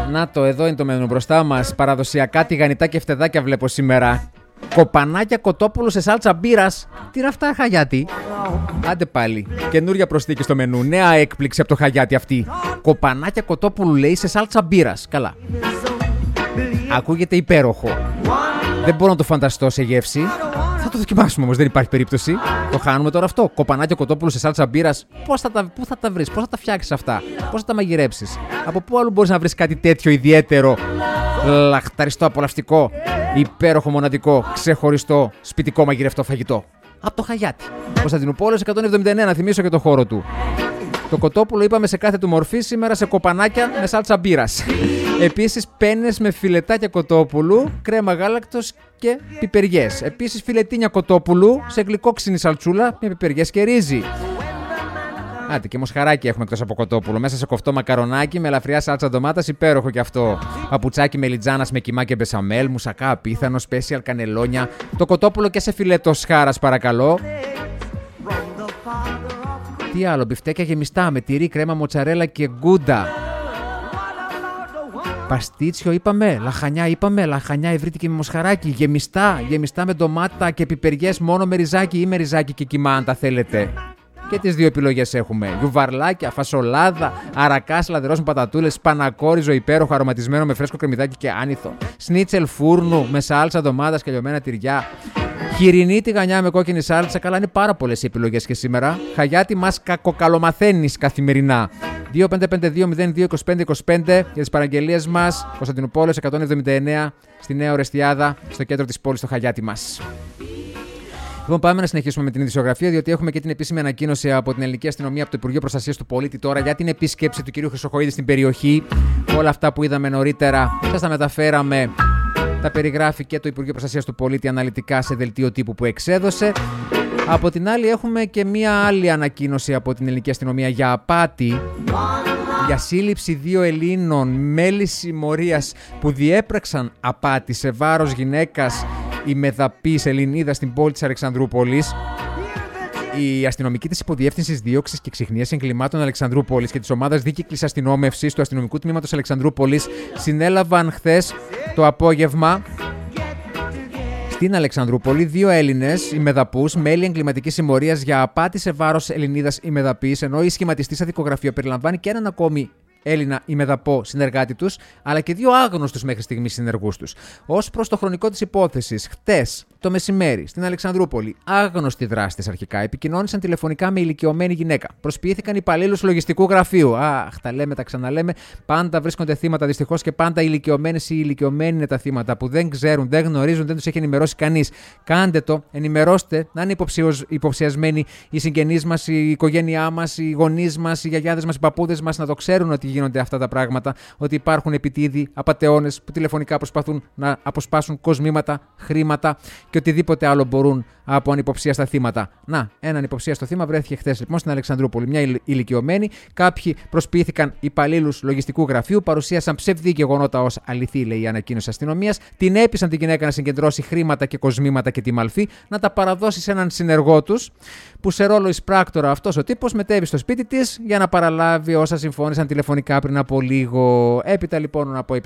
Να το, εδώ είναι το μενού μπροστά μας. Παραδοσιακά τηγανιτά και φτεδάκια βλέπω σήμερα. Κοπανάκια κοτόπουλου σε σάλτσα μπύρας. Τι είναι αυτά, Χαγιάτη? Άντε πάλι. Καινούρια προσθήκη στο μενού. Νέα έκπληξη από το Χαγιάτη αυτή. Κοπανάκια κοτόπουλου, λέει, σε σάλτσα μπύρας. Καλά. Ακούγεται υπέροχο. Δεν μπορώ να το φανταστώ σε γεύση. Θα το δοκιμάσουμε όμως, δεν υπάρχει περίπτωση. Το χάνουμε τώρα αυτό. Κοπανάκια κοτόπουλου σε σάλτσα μπύρας. Πού θα τα βρεις, πώς θα τα φτιάξεις αυτά, πώς θα τα μαγειρέψεις? Από πού αλλού μπορείς να βρεις κάτι τέτοιο ιδιαίτερο, λαχταριστό, απολαυστικό, υπέροχο, μοναδικό, ξεχωριστό, σπιτικό μαγειρευτό φαγητό? Από το Χαγιάτη. Κωνσταντινούπολης 179, να θυμίσω και το χώρο του. Το κοτόπουλο είπαμε σε κάθε του μορφή, σήμερα σε κοπανάκια με σάλτσα μπύρας. Επίσης πένες με φιλετάκια κοτόπουλου, κρέμα γάλακτος και πιπεριές. Επίσης φιλετίνια κοτόπουλου σε γλυκόξινη σαλτσούλα με πιπεριές και ρύζι. Άντε, και μοσχαράκι έχουμε εκτός από κοτόπουλο. Μέσα σε κοφτό μακαρονάκι με ελαφριά σάλτσα ντομάτας, υπέροχο κι αυτό. Παπουτσάκι με λιτζάνας με κιμά και μπεσαμέλ, μουσακά απίθανο, special κανελόνια. Το κοτόπουλο και σε φιλέτο σχάρας, παρακαλώ. Τι άλλο, μπιφτέκια γεμιστά με τυρί, κρέμα, μοτσαρέλα και γκούντα. Παστίτσιο είπαμε, λαχανιά ευρύτικη με μοσχαράκι, γεμιστά με ντομάτα και πιπεριές μόνο με ριζάκι ή με ριζάκι και κιμά, αν τα θέλετε. Και τις δύο επιλογές έχουμε. Γιουβαρλάκια, φασολάδα, αρακάς λαδερός με πατατούλες, σπανακόριζο υπέροχο αρωματισμένο με φρέσκο κρεμμυδάκι και άνηθο. Σνίτσελ φούρνου με σάλτσα ντομάτας και λιωμένα τυριά. Χοιρινή τηγανιά με κόκκινη σάλτσα. Καλά, είναι πάρα πολλές οι επιλογές και σήμερα. Χαγιάτη, μας κακοκαλομαθαίνεις καθημερινά. 2552-022525 για τις παραγγελίες μας. Κωνσταντινούπολης 179 στη Νέα Ορεστιάδα, στο κέντρο της πόλης, στο Χαγιάτη μας. Λοιπόν, πάμε να συνεχίσουμε με την ειδησιογραφία, διότι έχουμε και την επίσημη ανακοίνωση από την Ελληνική Αστυνομία, από το Υπουργείο Προστασίας του Πολίτη τώρα για την επίσκεψη του κ. Χρυσοχοΐδη στην περιοχή. Όλα αυτά που είδαμε νωρίτερα σας τα μεταφέραμε. Τα περιγράφει και το Υπουργείο Προστασίας του Πολίτη αναλυτικά σε δελτίο τύπου που εξέδωσε. Από την άλλη, έχουμε και μία άλλη ανακοίνωση από την Ελληνική Αστυνομία για απάτη. Για σύλληψη 2 Ελλήνων μέλη συμμορίας που διέπραξαν απάτη σε βάρος γυναίκας ημεδαπής Ελληνίδας στην πόλη της Αλεξανδρούπολης. Η αστυνομική της Υποδιεύθυνσης Δίωξης και Ξιχνίας Εγκλημάτων Αλεξανδρούπολης και της Ομάδας Δίκυκλης Αστυνόμευσης του Αστυνομικού Τμήματος Αλεξανδρούπολης συνέλαβαν χθες το απόγευμα στην Αλεξανδρούπολη 2 Έλληνες ημεδαπούς μέλη εγκληματικής συμμορίας για απάτη σε βάρος Ελληνίδας ημεδαπής, ενώ η σχηματιστή στα δικογραφία περιλαμβάνει και έναν ακόμη Έλληνα ημεδαπό συνεργάτη τους, αλλά και 2 άγνωστους μέχρι στιγμής συνεργούς τους. Ως προς το χρονικό της υπόθεσης, χτες το μεσημέρι στην Αλεξανδρούπολη, άγνωστοι δράστες αρχικά επικοινώνησαν τηλεφωνικά με ηλικιωμένη γυναίκα. Προσποιήθηκαν υπαλλήλους λογιστικού γραφείου. Αχ, τα λέμε, τα ξαναλέμε. Πάντα βρίσκονται θύματα δυστυχώς και πάντα ηλικιωμένες ή ηλικιωμένοι είναι τα θύματα που δεν ξέρουν, δεν γνωρίζουν, δεν τους έχει ενημερώσει κανείς. Κάντε το, ενημερώστε, να είναι υποψιασμένοι οι συγγενείς μας, η οικογένειά μας, οι γονείς μας, οι γιαγιάδες μας, οι παππούδες μας, να το ξέρουν ότι γίνονται αυτά τα πράγματα, ότι υπάρχουν επιτίδοι, απατεώνες που τηλεφωνικά προσπαθούν να αποσπάσουν κοσμήματα, χρήματα και οτιδήποτε άλλο μπορούν από ανυποψίαστα θύματα. Να, έναν υποψίαστο θύμα βρέθηκε χθες λοιπόν στην Αλεξανδρούπολη. Μια ηλικιωμένη, κάποιοι προσποιήθηκαν υπαλλήλους λογιστικού γραφείου, παρουσίασαν ψευδή γεγονότα ως αληθή, λέει η ανακοίνωση αστυνομίας, την έπεισαν την γυναίκα να συγκεντρώσει χρήματα και κοσμήματα και τη μαλφή, να τα παραδώσει σε έναν συνεργό τους, που σε ρόλο εισπράκτορα αυτός ο τύπος μετέβη στο σπίτι της για να παραλάβει όσα συμφώνησαν τηλεφωνικά πριν από λίγο. Έπειτα λοιπόν από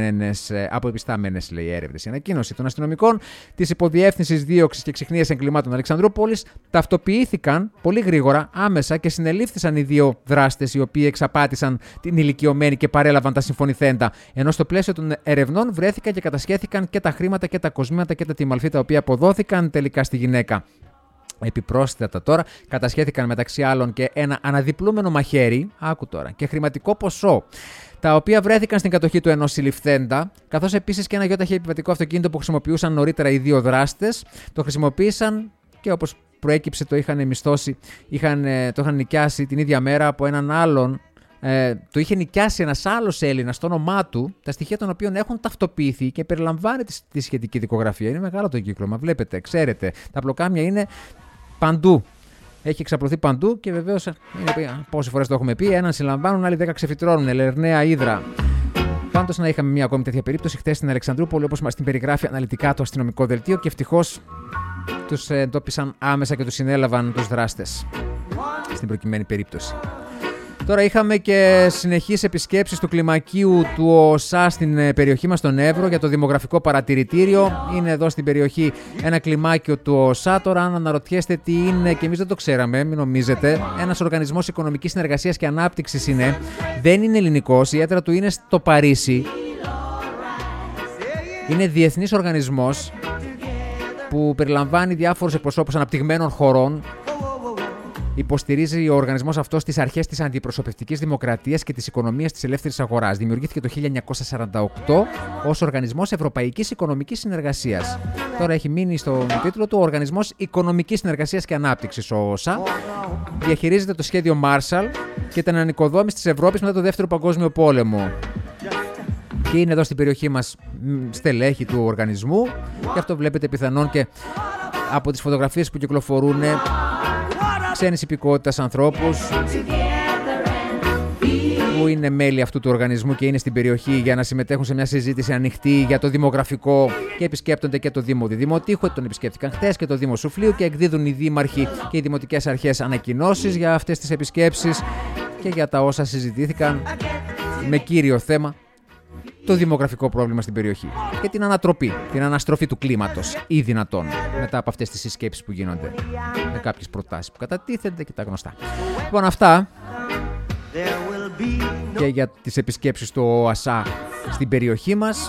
επιστάμενες λέει έρευνες, η ανακοίνωση των αστυνομικών της Υποδιεύθυνσης Δίωξης και Ξιχνίας Εγκλημάτων Αλεξανδρούπολης ταυτοποιήθηκαν πολύ γρήγορα, άμεσα και συνελήφθησαν οι 2 δράστες οι οποίοι εξαπάτησαν την ηλικιωμένη και παρέλαβαν τα συμφωνηθέντα. Ενώ στο πλαίσιο των ερευνών βρέθηκαν και κατασχέθηκαν και τα χρήματα και τα κοσμήματα και τα τιμαλφή τα οποία αποδόθηκαν τελικά στη γυναίκα. Επιπρόσθετα τώρα κατασχέθηκαν μεταξύ άλλων και ένα αναδιπλούμενο μαχαίρι, άκου τώρα, και χρηματικό ποσό, τα οποία βρέθηκαν στην κατοχή του ενός συλληφθέντα, καθώς επίσης και ένα γιόταχη επιβατικό αυτοκίνητο που χρησιμοποιούσαν νωρίτερα οι 2 δράστες. Το χρησιμοποίησαν και όπως προέκυψε το είχαν μισθώσει, το είχαν νοικιάσει την ίδια μέρα από έναν άλλον. Το είχε νοικιάσει ένας άλλος Έλληνας στο όνομά του, τα στοιχεία των οποίων έχουν ταυτοποιηθεί και περιλαμβάνει τη σχετική δικογραφία. Είναι μεγάλο το κύκλωμα, βλέπετε, ξέρετε. Τα πλοκάμια είναι παντού. Έχει εξαπλωθεί παντού και βεβαίως, πόσες φορές το έχουμε πει, έναν συλλαμβάνουν, άλλοι 10 ξεφυτρώνουν. Λερναία ύδρα. Πάντως να είχαμε μια ακόμη τέτοια περίπτωση χθες στην Αλεξανδρούπολη, όπως μας την περιγράφει αναλυτικά το αστυνομικό δελτίο, και ευτυχώς τους εντόπισαν άμεσα και τους συνέλαβαν τους δράστες στην προκειμένη περίπτωση. Τώρα είχαμε και συνεχείς επισκέψεις του κλιμακίου του ΟΣΑ στην περιοχή μας, στον Εύρο, για το δημογραφικό παρατηρητήριο. Είναι εδώ στην περιοχή ένα κλιμάκιο του ΟΣΑ. Τώρα, αν αναρωτιέστε τι είναι, και εμείς δεν το ξέραμε, μην νομίζετε, ένας οργανισμός οικονομικής συνεργασίας και ανάπτυξης είναι. Δεν είναι ελληνικός, η έδρα του είναι στο Παρίσι. Είναι διεθνής οργανισμός που περιλαμβάνει διάφορους εκπροσώπους αναπτυγμένων χωρών. Υποστηρίζει ο οργανισμός αυτός τις αρχές της αντιπροσωπευτικής δημοκρατίας και της οικονομίας της ελεύθερης αγοράς. Δημιουργήθηκε το 1948 ως Οργανισμός Ευρωπαϊκής Οικονομικής Συνεργασίας. Τώρα έχει μείνει στον τίτλο του Οργανισμός Οικονομικής Συνεργασίας και Ανάπτυξης, ο ΩΣΑ. Διαχειρίζεται το σχέδιο Marshall και την ανοικοδόμηση της Ευρώπης μετά το Δεύτερο Παγκόσμιο Πόλεμο. Και είναι εδώ στην περιοχή μας στελέχη του οργανισμού. Γι' αυτό βλέπετε πιθανόν και από τις φωτογραφίες που κυκλοφορούν ξένης υπηκότητας ανθρώπους που είναι μέλη αυτού του οργανισμού και είναι στην περιοχή για να συμμετέχουν σε μια συζήτηση ανοιχτή για το δημογραφικό και επισκέπτονται και το Δήμο Δημοτήχου. Τον επισκέφτηκαν χθες και το Δήμο Σουφλίου και εκδίδουν οι δήμαρχοι και οι δημοτικές αρχές ανακοινώσεις για αυτές τις επισκέψεις και για τα όσα συζητήθηκαν με κύριο θέμα το δημογραφικό πρόβλημα στην περιοχή και την ανατροπή, την αναστροφή του κλίματος ή δυνατόν μετά από αυτές τις συσκέψεις που γίνονται με κάποιες προτάσεις που κατατίθενται και τα γνωστά. Λοιπόν, αυτά και για τις επισκέψεις του ΟΑΣΑ στην περιοχή μας.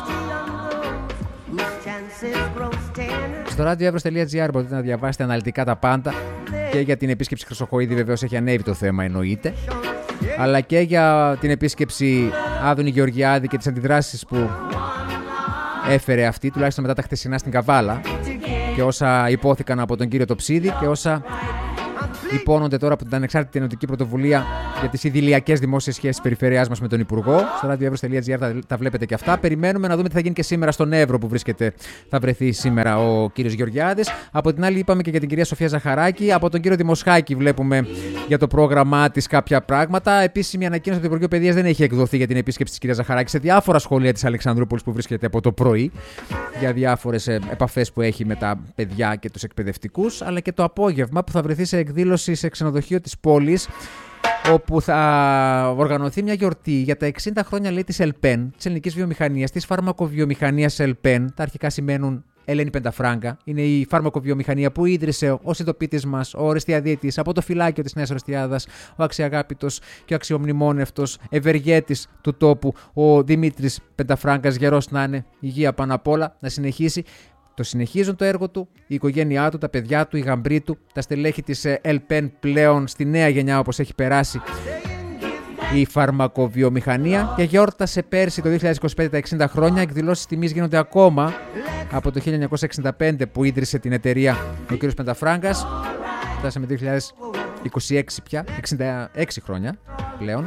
Στο radioevros.gr μπορείτε να διαβάσετε αναλυτικά τα πάντα και για την επίσκεψη Χρυσοχοΐδη, βεβαίως έχει ανέβει το θέμα, εννοείται, αλλά και για την επίσκεψη Άδωνη Γεωργιάδη και τις αντιδράσεις που έφερε αυτή, τουλάχιστον μετά τα χτεσινά στην Καβάλα, και όσα υπόθηκαν από τον κύριο Τοψίδη και όσα υπόνονται τώρα από την Ανεξάρτητη Ενωτική Πρωτοβουλία για τις ιδηλιακές δημόσιες σχέσεις της περιφέρειάς μας με τον Υπουργό. Στο radioevros.gr τα βλέπετε και αυτά. Περιμένουμε να δούμε τι θα γίνει και σήμερα στον Εύρο που θα βρεθεί σήμερα ο κύριος Γεωργιάδης. Από την άλλη, είπαμε και για την κυρία Σοφία Ζαχαράκη. Από τον κύριο Δημοσχάκη βλέπουμε για το πρόγραμμά της κάποια πράγματα. Επίσημη ανακοίνωση από το Υπουργείο Παιδείας δεν έχει εκδοθεί για την επίσκεψη της κυρίας Ζαχαράκη σε διάφορα σχολεία της Αλεξανδρούπολης που βρίσκεται από το πρωί, για διάφορες επαφές που έχει με τα παιδιά και τους εκπαιδευτικούς, αλλά και το απόγευμα που θα βρεθεί σε εκδήλωση σε ξενοδοχείο της πόλης, όπου θα οργανωθεί μια γιορτή για τα 60 χρόνια, λέει, της ΕΛΠΕΝ, της ελληνικής βιομηχανίας, της φαρμακοβιομηχανίας ΕΛΠΕΝ. Τα αρχικά σημαίνουν Ελένη Πενταφράγκα. Είναι η φαρμακοβιομηχανία που ίδρυσε ο συντοπίτης μας, ο Ορεστιαδίτης, από το φυλάκιο της Νέας Ορεστιάδας, ο αξιαγάπητος και ο αξιομνημόνευτος ευεργέτης του τόπου, ο Δημήτρης Πενταφράγκας, γερός να είναι, υγεία πάνω απ' όλα, να συνεχίσει. Το συνεχίζουν το έργο του, η οικογένειά του, τα παιδιά του, οι γαμπροί του, τα στελέχη της ΕΛΠΕΝ πλέον στη νέα γενιά, όπως έχει περάσει η φαρμακοβιομηχανία, και γιόρτασε πέρσι το 2025 τα 60 χρόνια. Εκδηλώσεις τιμής γίνονται ακόμα από το 1965 που ίδρυσε την εταιρεία ο κ. Πενταφράγκας. Φτάσαμε 2026 πια, 66 χρόνια πλέον.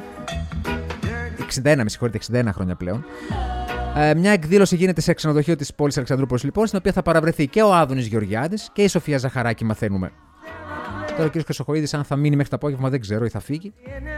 61 χρόνια πλέον. Μια εκδήλωση γίνεται σε ξενοδοχείο της πόλης Αλεξανδρούπολης, λοιπόν, στην οποία θα παραβρεθεί και ο Άδωνης Γεωργιάδης και η Σοφία Ζαχαράκη, μαθαίνουμε. Τώρα ο κ. Χρυσοχοΐδης, αν θα μείνει μέχρι το απόγευμα, δεν ξέρω, ή θα φύγει.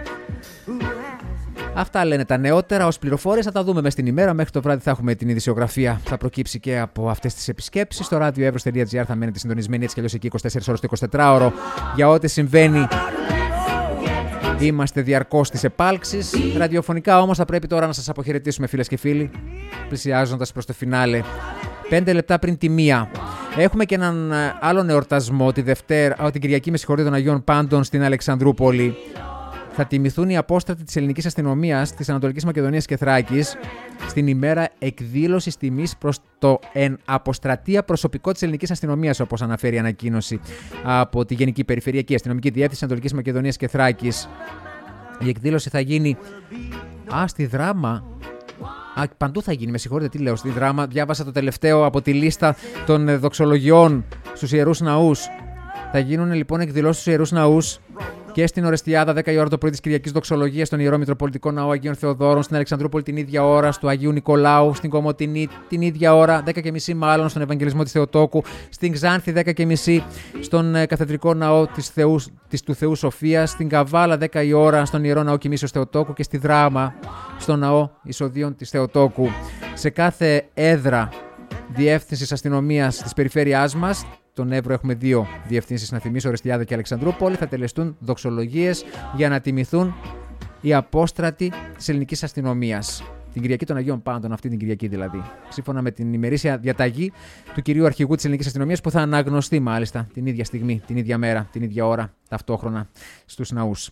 Αυτά λένε τα νεότερα ως πληροφορίες. Θα τα δούμε μέσα στην ημέρα. Μέχρι το βράδυ θα έχουμε την ειδησιογραφία. Θα προκύψει και από αυτές τις επισκέψεις. Στο radioevros.gr θα μένετε συντονισμένοι έτσι κι αλλιώς εκεί 24 ώρες το 24ωρο για ό,τι συμβαίνει. Είμαστε διαρκώς στις επάλξεις. Ραδιοφωνικά όμως θα πρέπει τώρα να σας αποχαιρετήσουμε, φίλες και φίλοι, πλησιάζοντας προς το φινάλε. 5 λεπτά πριν τη 1. Έχουμε και έναν άλλον εορτασμό την Κυριακή, με συγχωρείτε, των Αγίων Πάντων στην Αλεξανδρούπολη. Θα τιμηθούν οι απόστρατοι της ελληνικής αστυνομίας της Ανατολικής Μακεδονίας και Θράκης στην ημέρα εκδήλωσης τιμής προς το εν αποστρατεία προσωπικό της ελληνικής αστυνομίας, όπως αναφέρει η ανακοίνωση από τη Γενική Περιφερειακή Αστυνομική Διεύθυνση Ανατολικής Μακεδονίας και Θράκης. Η εκδήλωση θα γίνει στη Δράμα. Παντού θα γίνει, με συγχωρείτε, τι λέω, στη Δράμα. Διάβασα το τελευταίο από τη λίστα των δοξολογιών στους Ιερούς Ναούς. Θα γίνουν λοιπόν εκδηλώσεις στους Ιερούς Ναούς και στην Ορεστιάδα 10 η ώρα το πρωί της Κυριακής Δοξολογίας, στον Ιερό Μητροπολιτικό Ναό Αγίων Θεοδόρων, στην Αλεξανδρούπολη την ίδια ώρα, στο Αγίου Νικολάου, στην Κομοτηνή την ίδια ώρα, 10:30 μάλλον, στον Ευαγγελισμό της Θεοτόκου, στην Ξάνθη 10:30 στον Καθεδρικό Ναό του Θεού Σοφίας, στην Καβάλα 10 η ώρα, στον Ιερό Ναό Κοιμήσεως Θεοτόκου και στη Δράμα, στον Ναό Εισοδίων της Θεοτόκου. Σε κάθε έδρα διεύθυνσης αστυνομίας της περιφέρειάς μας, στον Εύρο έχουμε 2 διευθύνσεις, να θυμίσω, Ορεστιάδα και Αλεξανδρούπολη, θα τελεστούν δοξολογίες για να τιμηθούν οι απόστρατοι της ελληνικής αστυνομίας. Την Κυριακή των Αγίων Πάντων, αυτή την Κυριακή δηλαδή. Σύμφωνα με την ημερήσια διαταγή του κυρίου Αρχηγού της Ελληνικής Αστυνομίας, που θα αναγνωστεί μάλιστα την ίδια στιγμή, την ίδια μέρα, την ίδια ώρα, ταυτόχρονα στους ναούς.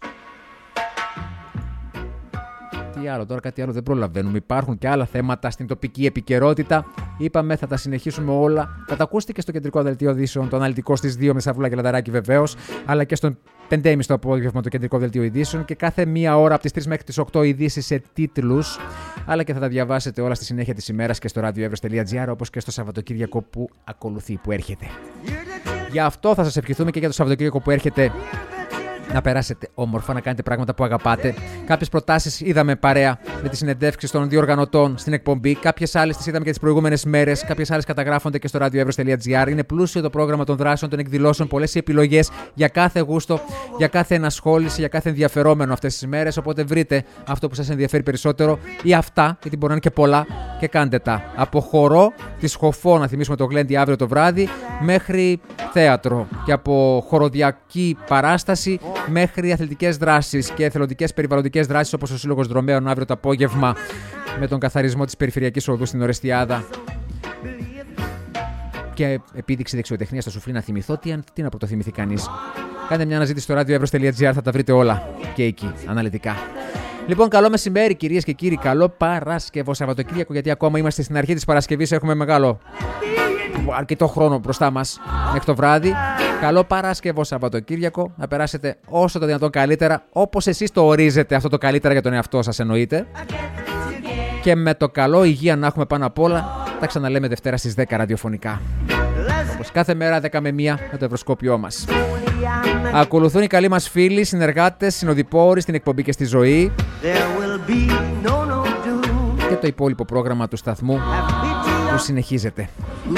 Τι άλλο τώρα, κάτι άλλο δεν προλαβαίνουμε. Υπάρχουν και άλλα θέματα στην τοπική επικαιρότητα. Είπαμε, θα τα συνεχίσουμε όλα. Θα τα ακούσετε και στο κεντρικό δελτίο ειδήσεων, το αναλυτικό στις 2 με Σαββούλα και Λαδαράκη βεβαίως, αλλά και στον 5.30 το απόγευμα το κεντρικό δελτίο ειδήσεων και κάθε μία ώρα από τις 3 μέχρι τις 8 ειδήσεις σε τίτλους. Αλλά και θα τα διαβάσετε όλα στη συνέχεια της ημέρας και στο radioevros.gr, όπως και στο Σαββατοκύριακο που ακολουθεί, που έρχεται. Γι' αυτό θα σας ευχηθούμε και για το Σαββατοκύριακο που έρχεται. Να περάσετε όμορφα, να κάνετε πράγματα που αγαπάτε. Κάποιες προτάσεις είδαμε παρέα με τις συνεντεύξεις των διοργανωτών στην εκπομπή. Κάποιες άλλες τις είδαμε και τις προηγούμενες μέρες. Κάποιες άλλες καταγράφονται και στο radioevros.gr. Είναι πλούσιο το πρόγραμμα των δράσεων, των εκδηλώσεων, πολλές οι επιλογές για κάθε γούστο, για κάθε ενασχόληση, για κάθε ενδιαφερόμενο αυτές τις μέρες. Οπότε βρείτε αυτό που σας ενδιαφέρει περισσότερο ή αυτά, γιατί μπορεί να είναι και πολλά, και κάντε τα. Από χορό τη Σχοφό, να θυμίσουμε το Γλέντι αύριο το βράδυ, μέχρι θέατρο. Και από χοροδιακή παράσταση μέχρι αθλητικές δράσεις και εθελοντικές περιβαλλοντικές δράσεις, όπως ο Σύλλογος Δρομέων αύριο το απόγευμα με τον καθαρισμό της περιφερειακής οδού στην Ορεστιάδα. Και επίδειξη δεξιοτεχνίας στο σουφλί, να θυμηθώ. Τι να πρωτοθυμηθεί κανείς. Κάντε μια αναζήτηση στο radioevros.gr, θα τα βρείτε όλα και εκεί, αναλυτικά. Λοιπόν, καλό μεσημέρι κυρίες και κύριοι. Καλό Παρασκευό Σαββατοκύριακο, γιατί ακόμα είμαστε στην αρχή της Παρασκευής. Έχουμε αρκετό χρόνο μπροστά μας μέχρι το βράδυ. Καλό Παρασκευό Σαββατοκύριακο. Να περάσετε όσο το δυνατόν καλύτερα, όπως εσείς το ορίζετε αυτό το καλύτερα για τον εαυτό σας, εννοείται. Και με το καλό, υγεία να έχουμε πάνω απ' όλα. Τα ξαναλέμε Δευτέρα στις 10 ραδιοφωνικά. Όπως κάθε μέρα 10 με 1 με το ευρωσκόπιό μας. Ακολουθούν οι καλοί μας φίλοι, συνεργάτες, συνοδοιπόροι στην εκπομπή και στη ζωή. Και το υπόλοιπο πρόγραμμα του σταθμού που συνεχίζεται.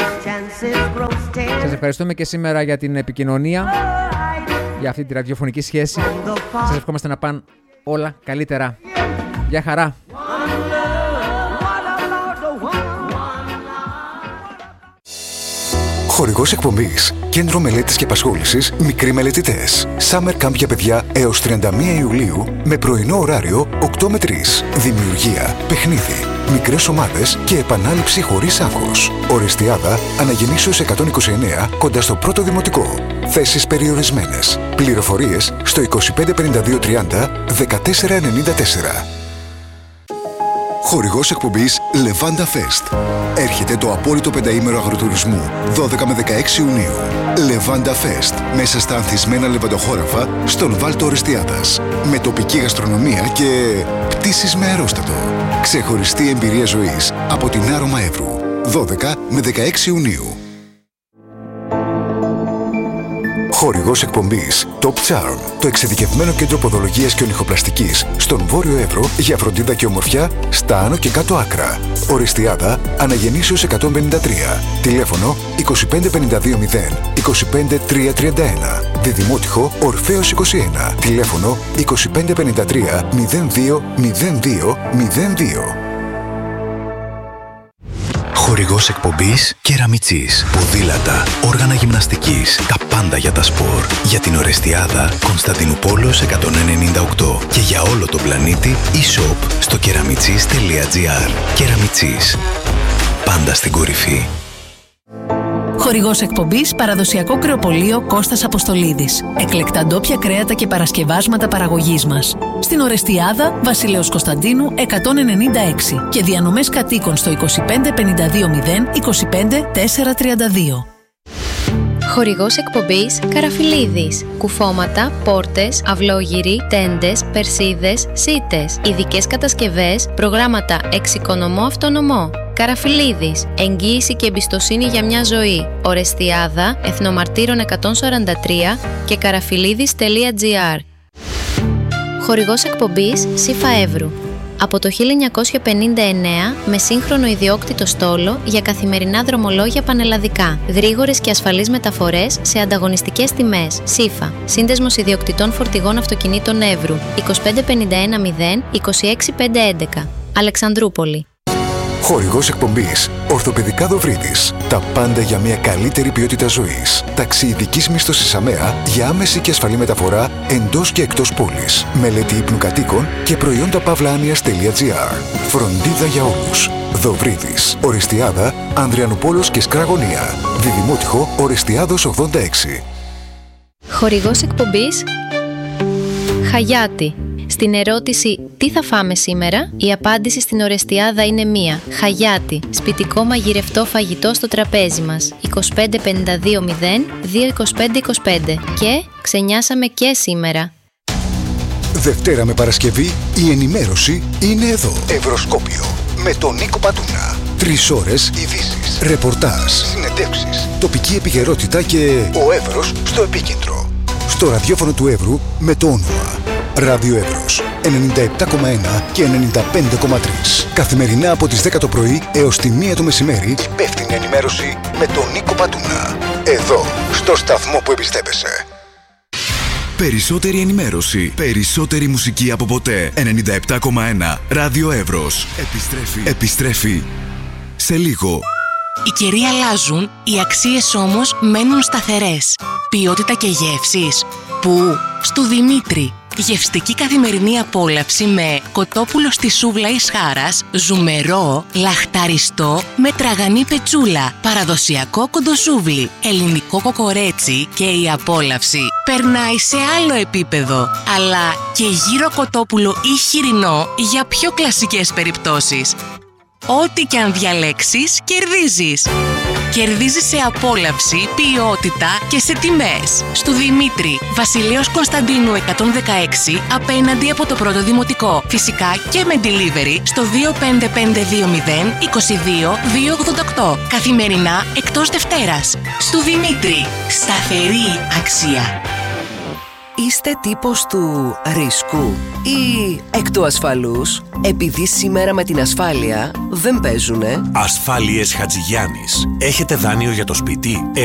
Σας ευχαριστούμε και σήμερα για την επικοινωνία, για αυτή τη ραδιοφωνική σχέση. Σας ευχόμαστε να πάνε όλα καλύτερα. Γεια χαρά. Χορηγός εκπομπής. Κέντρο Μελέτης και Απασχόλησης Μικροί Μελετητές. Summer Camp για παιδιά έως 31 Ιουλίου με πρωινό ωράριο 8 με 3. Δημιουργία, παιχνίδι, μικρές ομάδες και επανάληψη χωρίς άγχος. Ορεστιάδα Αναγεννήσεως 129 κοντά στο πρώτο δημοτικό. Θέσεις περιορισμένες. Πληροφορίες στο 25 52 30 14 94. Χορηγός εκπομπής Levanda Fest. Έρχεται το απόλυτο πενταήμερο αγροτουρισμού 12 με 16 Ιουνίου. Levanda Fest. Μέσα στα ανθισμένα λεβαντοχώραφα στον Βάλτο Ορεστιάδας. Με τοπική γαστρονομία και πτήσεις με αερόστατο. Ξεχωριστή εμπειρία ζωής από την Άρωμα Εύρου. 12 με 16 Ιουνίου. Χορηγός εκπομπής Top Charm, το εξειδικευμένο κέντρο ποδολογίας και ονυχοπλαστικής στον Βόρειο Εύρο για φροντίδα και ομορφιά στα άνω και κάτω άκρα. Ορεστιάδα Αναγεννήσεως 153. Τηλέφωνο 25 52 0 25 331. Διδημότυχο Ορφέως 21. Τηλέφωνο 25 53 02 02 02. Χορηγός εκπομπής Κεραμιτσής. Ποδήλατα, όργανα γυμναστικής, τα πάντα για τα σπορ. Για την Ορεστιάδα, Κωνσταντινούπολος 198. Και για όλο τον πλανήτη, e-shop στο keramichis.gr. Κεραμιτσής. Πάντα στην κορυφή. Χορηγός εκπομπής παραδοσιακό κρεοπωλείο Κώστας Αποστολίδης. Εκλεκτά ντόπια κρέατα και παρασκευάσματα παραγωγής μας. Στην Ορεστιάδα, Βασιλέως Κωνσταντίνου 196 και διανομές κατοίκων στο 25 52 0 25 432. Χορηγός εκπομπής Καραφιλίδης. Κουφώματα, πόρτες, αυλόγυροι, τέντες, περσίδες, σίτες. Ειδικές κατασκευές, προγράμματα εξοικονομώ αυτονομώ. Καραφιλίδης. Εγγύηση και εμπιστοσύνη για μια ζωή. Ορεστιάδα, Εθνομαρτύρων 143 και καραφιλίδης.gr. Χορηγός εκπομπής Σύφα Εύρου. Από το 1959 με σύγχρονο ιδιόκτητο στόλο για καθημερινά δρομολόγια πανελλαδικά. Γρήγορες και ασφαλείς μεταφορές σε ανταγωνιστικές τιμές. Σύφα. Σύνδεσμος ιδιοκτητών φορτηγών αυτοκινήτων Εύρου. 25 51 0 26 511. Αλεξανδρούπολη. Χορηγός εκπομπής Ορθοπαιδικά Δοβρίδης. Τα πάντα για μια καλύτερη ποιότητα ζωής. Ταξιειδικής μίσθωσης ΑΜΕΑ για άμεση και ασφαλή μεταφορά εντός και εκτός πόλης. Μελέτη ύπνου κατοίκων και προϊόντα pavlanias.gr. Φροντίδα για όλους. Δοβρίδης. Ορεστιάδα, Ανδριανούπολος και Σκραγωνία. Διδημότυχο, Ορεστιάδος 86. Χορηγός εκπομπής Χαγιάτι. Στην ερώτηση «Τι θα φάμε σήμερα?» η απάντηση στην Ορεστιάδα είναι μία. Χαγιάτι. Σπιτικό μαγειρευτό φαγητό στο τραπέζι μας. 2552 0 22525. Και ξενιάσαμε και σήμερα. Δευτέρα με Παρασκευή η ενημέρωση είναι εδώ. Ευρωσκόπιο με τον Νίκο Πατούνα. 3 ώρες ειδήσεις, ρεπορτάζ, συνεντεύξεις, τοπική επικαιρότητα και ο Εύρος στο επίκεντρο. Στο ραδιόφωνο του Εύρου με το όνομα Ράδιο Εύρος 97,1 και 95,3. Καθημερινά από τις 10 το πρωί έως τη 1 το μεσημέρι, υπεύθυνη ενημέρωση με τον Νίκο Πατούνα. Εδώ, στο σταθμό που εμπιστεύεσαι. Περισσότερη ενημέρωση, περισσότερη μουσική από ποτέ. 97,1 Ράδιο Εύρος. Επιστρέφει σε λίγο. Οι καιροί αλλάζουν, οι αξίες όμως μένουν σταθερές. Ποιότητα και γεύσεις. Πού? Στου Δημήτρη. Γευστική καθημερινή απόλαυση με κοτόπουλο στη σούβλα εις χάρας, ζουμερό, λαχταριστό με τραγανή πετσούλα, παραδοσιακό κοντοσούβλι, ελληνικό κοκορέτσι και η απόλαυση περνάει σε άλλο επίπεδο. Αλλά και γύρο κοτόπουλο ή χοιρινό για πιο κλασικές περιπτώσεις. Ό,τι και αν διαλέξεις, κερδίζεις. Κερδίζεις σε απόλαυση, ποιότητα και σε τιμές. Στου Δημήτρη, Βασιλέως Κωνσταντίνου 116, απέναντι από το πρώτο δημοτικό. Φυσικά και με delivery στο 25520 22 288. Καθημερινά εκτός Δευτέρας. Στου Δημήτρη, σταθερή αξία. Είστε τύπος του ρίσκου ή εκ του ασφαλούς, επειδή σήμερα με την ασφάλεια δεν παίζουνε? Ασφάλειες Χατζηγιάννης. Έχετε δάνειο για το σπίτι?